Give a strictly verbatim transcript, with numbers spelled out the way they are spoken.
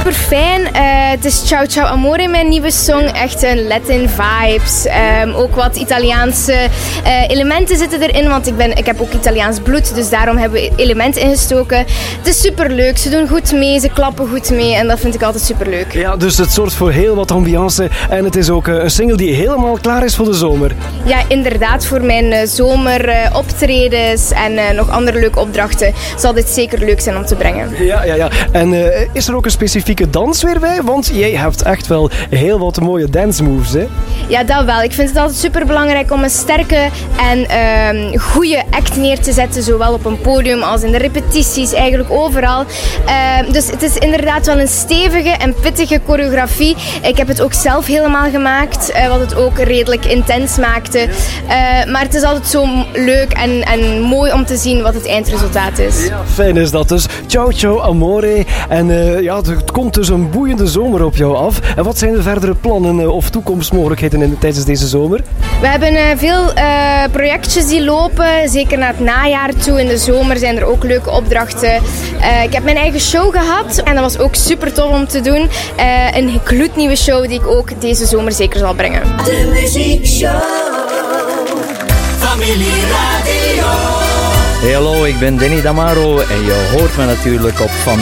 super fijn. Uh, het is Ciao Ciao Amore, mijn nieuwe song. Echt een Latin vibes. Um, ook wat Italiaanse uh, elementen zitten erin, want ik, ben, ik heb ook Italiaans bloed, dus daarom hebben we elementen ingestoken. Het is super leuk. Ze doen goed mee, ze klappen goed mee en dat vind ik altijd super leuk. Ja, dus het zorgt voor heel wat ambiance en het is ook uh, een single die helemaal klaar is voor de zomer. Ja, inderdaad. Voor mijn uh, zomeroptredens uh, en uh, nog andere leuke opdrachten zal dit zeker leuk zijn om te brengen. Ja, ja, ja. En uh, is er ook een specifieke dans weer bij? Want jij hebt echt wel heel wat mooie dance moves, hè? Ja, dat wel. Ik vind het altijd super belangrijk om een sterke en uh, goede act neer te zetten, zowel op een podium als in de repetities, eigenlijk overal. Uh, dus het is inderdaad wel een stevige en pittige choreografie. Ik heb het ook zelf helemaal gemaakt, uh, wat het ook redelijk intens maakte. Uh, maar het is altijd zo leuk en, en mooi om te zien wat het eindresultaat is. Ja, fijn is dat dus. Ciao Ciao Amore. En uh, ja, het komt dus een boeiende zomer op jou af. En wat zijn de verdere plannen uh, of toekomstmogelijkheden in, tijdens deze zomer? We hebben uh, veel uh, projectjes die lopen, zeker naar het najaar toe. In de zomer zijn er ook leuke opdrachten. Uh, ik heb mijn eigen show gehad en dat was ook super tof om te doen. Uh, een gloednieuwe show die ik ook deze zomer zeker zal brengen. De muziekshow. Familie Radio. Hey, hallo, ik ben Danny Damaro en je hoort me natuurlijk op Familie.